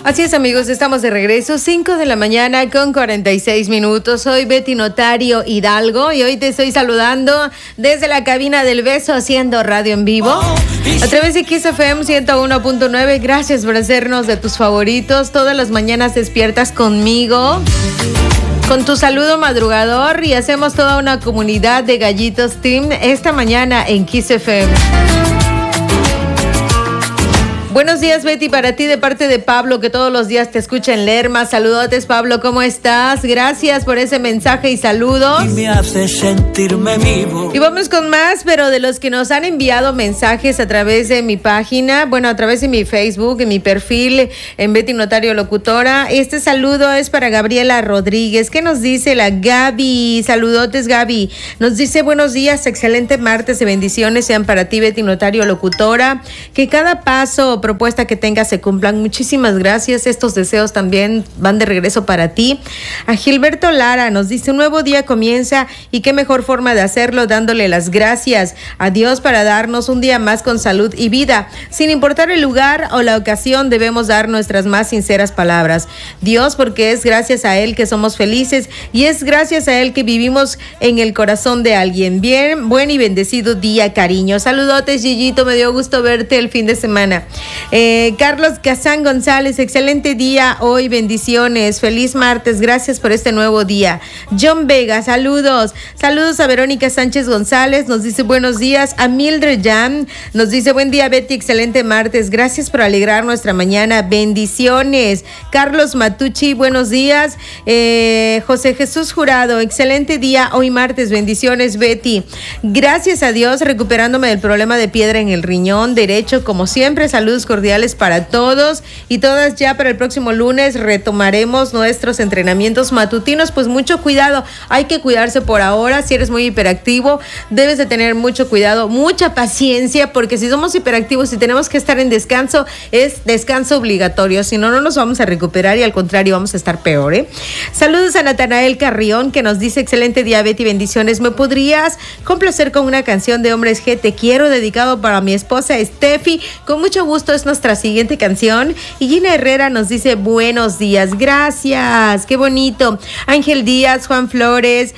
Así es, amigos, estamos de regreso, 5 de la mañana con 46 minutos. Soy Betty Notario Hidalgo y hoy te estoy saludando desde la cabina del beso, haciendo radio en vivo a través de XFM 101.9. Gracias por hacernos de tus favoritos. Todas las mañanas despiertas conmigo, con tu saludo madrugador, y hacemos toda una comunidad de Gallitos Team esta mañana en XFM. Buenos días, Betty, para ti de parte de Pablo, que todos los días te escucha en Lerma. Saludotes, Pablo, ¿cómo estás? Gracias por ese mensaje y saludos. Y me hace sentirme vivo. Y vamos con más, pero de los que nos han enviado mensajes a través de mi página, bueno, a través de mi Facebook, en mi perfil, en Betty Notario Locutora. Este saludo es para Gabriela Rodríguez. ¿Qué nos dice la Gaby? Saludotes, Gaby. Nos dice, buenos días, excelente martes de bendiciones sean para ti, Betty Notario Locutora. Que cada paso propuesta que tengas se cumplan. Muchísimas gracias. Estos deseos también van de regreso para ti. A Gilberto Lara nos dice, un nuevo día comienza y qué mejor forma de hacerlo dándole las gracias a Dios para darnos un día más con salud y vida. Sin importar el lugar o la ocasión, debemos dar nuestras más sinceras palabras. Dios, porque es gracias a Él que somos felices y es gracias a Él que vivimos en el corazón de alguien. Bien, buen y bendecido día, cariño. Saludotes, Gillito, me dio gusto verte el fin de semana. Carlos Casán González, excelente día hoy, bendiciones, feliz martes, gracias por este nuevo día. John Vega, saludos a Verónica Sánchez González, nos dice buenos días. A Mildred Jan nos dice buen día, Betty, excelente martes, gracias por alegrar nuestra mañana, bendiciones. Carlos Matucci, buenos días. José Jesús Jurado, excelente día hoy martes, bendiciones, Betty, gracias a Dios recuperándome del problema de piedra en el riñón derecho, como siempre, saludos cordiales para todos y todas. Ya para el próximo lunes retomaremos nuestros entrenamientos matutinos, pues mucho cuidado, hay que cuidarse por ahora. Si eres muy hiperactivo, debes de tener mucho cuidado, mucha paciencia, porque si somos hiperactivos y tenemos que estar en descanso, es descanso obligatorio, si no, no nos vamos a recuperar y al contrario vamos a estar peor, Saludos a Natanael Carrión, que nos dice excelente día, Betty, bendiciones. ¿Me podrías complacer con una canción de Hombres G, Te Quiero, dedicado para mi esposa Steffi? Con mucho gusto, es nuestra siguiente canción. Y Gina Herrera nos dice buenos días, gracias, qué bonito. Ángel Díaz, Juan Flores,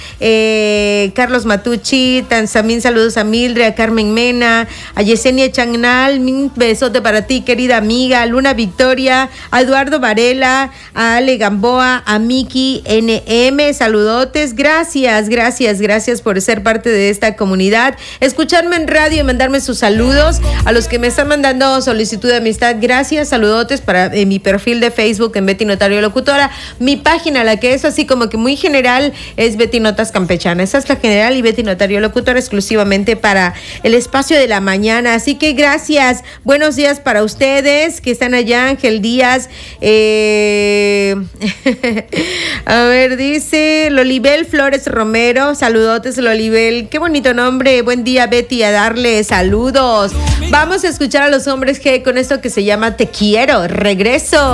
Carlos Matucci, también saludos a Mildred, a Carmen Mena, a Yesenia Chagnal, un besote para ti, querida amiga. A Luna Victoria, a Eduardo Varela, a Ale Gamboa, a Miki NM, saludotes, gracias por ser parte de esta comunidad, escucharme en radio y mandarme sus saludos. A los que me están mandando solicitud de amistad, gracias, saludotes para mi perfil de Facebook en Betty Notario Locutora. Mi página, la que es así como que muy general, es Betty Notas Campechana. Esa es la general, y Betty Notario Locutora exclusivamente para el espacio de la mañana. Así que gracias, buenos días para ustedes que están allá. Ángel Díaz, a ver, dice Lolibel Flores Romero, saludotes, Lolibel, qué bonito nombre. Buen día, Betty, a darle saludos. Vamos a escuchar a los Hombres G con esto que se llama Te Quiero. Regreso.